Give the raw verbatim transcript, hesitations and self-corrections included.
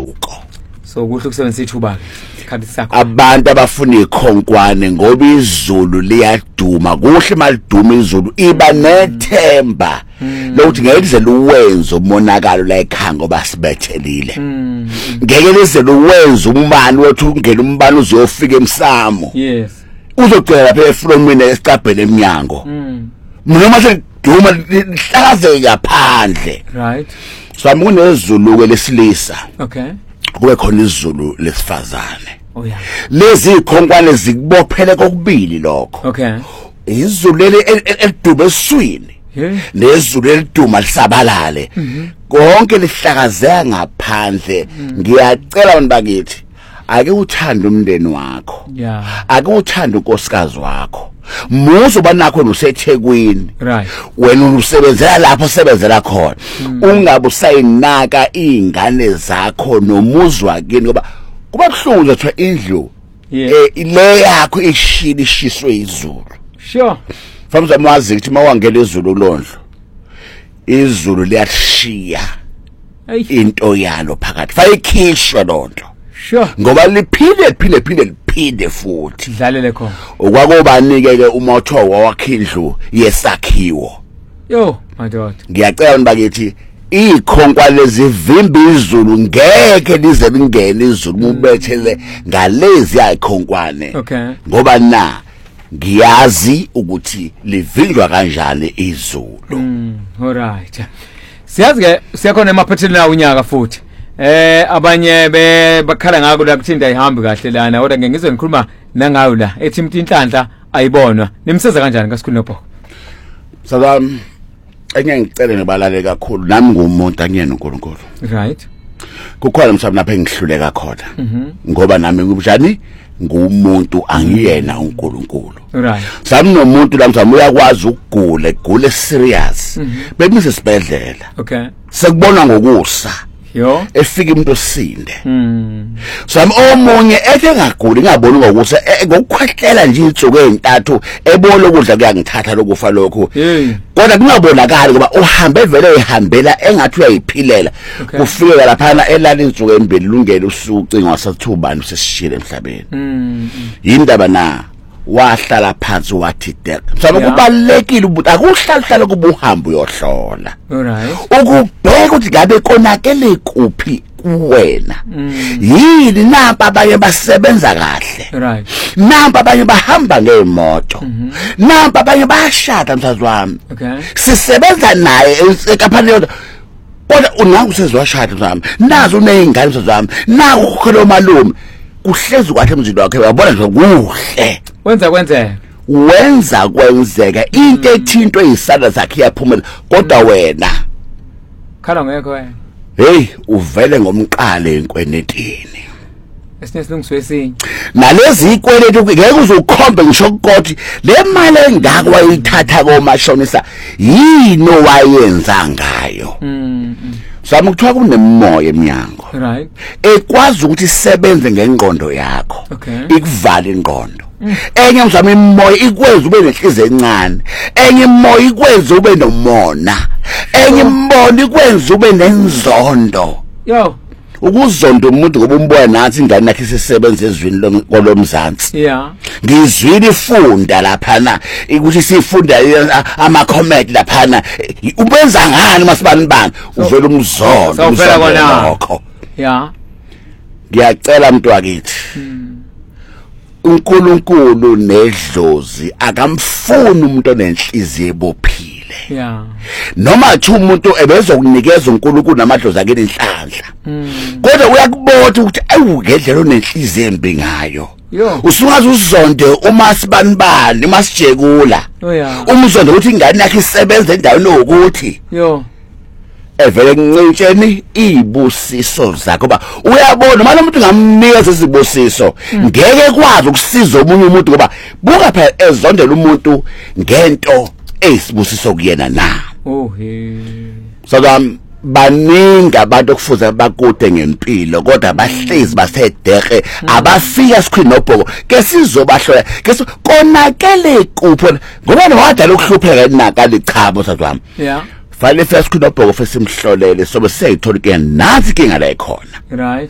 umjuluko. So kuhle ukusebenzisa ithuba isikhathi sakho. Abantu abafuna ikhonkwane ngoba izulu liyaduma kuhle maliduma izulu iba nethemba lokuthi ngeke lize luwenze umonakalo la ekhaya ngoba sibethelile. Ngeke lize luwenze umbani wethu ungena umbani uzofika emsamo. Yes. Uzocela lapha efromini esicabhele eminyango. Mina mase duma lihlakazeke ngaphandle. Right. So amunezulu ke lesilisa. Okay. Kube khona izulu lesifazane. Oh yeah. Lezi ikhonkwane zikubophele kokubili lokho. Okay. Izulu eliduma eswini. Yeah. Nezulu eliduma lisabalale. Konke lihlakazeka ngaphandle. Ngiyacela abantu bakithi ake uthande umndeni wakho. Yeah. Ake uthande unkosikazi wakho. Muzo banakho noseThekwini. Right. Wena usebenzela lapho usebenzela khona. Ungabe usayinaka izingane zakho nomuzi wakini ngoba kuba kuhlungu nje indlu. Eh ile yakho ishili ishiswe izulu. Sure. Famza mazi ukuthi mawangela izulu londlo. Izulu liyashiya. Into yalo phakathi. Fayikhishwe londlo. Sure. Ngoba liphinde phinde phinde liphinde futhi. Dlalele khona. Okwakubanike ke uma uthiwa wakhindlu yesakhiwo. Yo, madoda. Ngiyacela abantu bakithi ikhonkwane lezivimba izulu ngeke lize lingene izulu mubethele ngalezi yakhonkwane. Okay. Ngoba na ngiyazi ukuthi livinjwa kanjani izulu. Mm, all right. Siyazi ke siyakhona emaphethini la unyaka futhi. Eh abanye be bakhala ngako la kuthinda ihambi kahle lana kodwa ngeke ngizwe ngikhuluma nangayo la ethi imthi inhlanhla ayibonwa nimsiza kanjani ngasikhulu nopho Salam enye ngicela nebalale kakhulu nami ngumuntu angiyena uNkulunkulu. Right. Kukhona mhlawumbe lapha engihluleka khona ngoba nami ngubujani ngumuntu angiyena uNkulunkulu. Right. Sami nomuntu la mhlawumbe uyakwazi ukugula egule serious bemise isibedlela. Okay. Sekubona ngokusa. Yo efika umuntu osinde. Mm. Sami omunye ethe ngagula ngaboni ngokusa ngokukhwehlela nje insuku ezintathu ebona ukudla kuyangithatha lokufa lokho. Kodwa kungabonakali ngoba uhambe vele ehambela engathi uyayiphilela. Kufika lapha elala insuku embili lungele usucinga wasathubani sesishile emhlabeni. Mm. Yindaba na wahlala phansi wathi dek. Sami kubalekile ukuthi akuhlahlala kuba uhamba uyohlola. Alright. Ukubheka ukuthi ngabe konakele kuphi kuwena. Yini napha abanye basebenza kahle. Right. Napha abanye bahamba ngeemoto. Napha abanye bayashada msazi wami. Okay. Sisebenza naye ekaphani yodwa. Kodwa unangu usezwashada msami. Nazo unezingane msazi wami. Naku ukholo malume. Kuhlezi kwathi emzini wakhe uyabona nje kuhle. Wenza kwenzeka. Wenza kwenzeka into ethinto ezisanda zakhe yaphumela kodwa wena khala ngekho wena. Hey uvele ngomqale enkwenetini. Esinesilungiso esinye. Nalezi ikweletu ngeke uzokhombe ngisho ukuthi le mali engaka wayithatha komashonisa yini owayenza ngayo. Mm. Sami kuthiwa kunemoya eminyango. Right. Ekwazi ukuthi isebenze ngengqondo yakho. Okay. Ikuvala ingqondo. Enye mzama imoya ikwenza ube nenhliziyo encane. Enye imoya ikwenza ube nomona. Enye imoya ikwenza ube nenzondo. Yo. Ukuzonda umuntu ngoba umbona nathi ingane yakhe isebenza ezwini lomzansi. Yeah. Ngizwile ifunda lapha na ukuthi sifunda ama comment lapha na ubenza ngani masibani bani uvela umzondo uvela kona. Yeah. Ngiyacela mntu wakithi. uNkulunkulu nedlozi akamfuni umuntu onenhliziyo ebophile. Yeah. Noma athi umuntu ebezokunikeza uNkulunkulu namadlozi akhe inhlanhla. Kodwa uyakubona ukuthi awu ngendlela onenhliziyo embi ngayo. Usungaze uzonde uma sibanibani masijekula. Oh yeah. Umzonde ukuthi ingane yakhe isebenza endaweni ukuthi. Yo. Evele ngincintsheni izibusiso zakho ba uyabona manje umuntu ngamnikeza izibusiso ngeke kwazi ukusiza omunye umuntu ngoba buka phela ezondela umuntu ngento eyisibusiso kuyena na. Oh he. Sodam baningi abantu okufuza bakude ngempilo kodwa bahlezi basedeke abafika sikhwini nobhoko ke sizobahlola ke konakele kuphi ngoba wadala ukuhlupheka inaka lichabo sodam. Yeah. Fale first kunobhoko fesimhlolele sobe seyithola ke nathi kinga la ikhona. Right.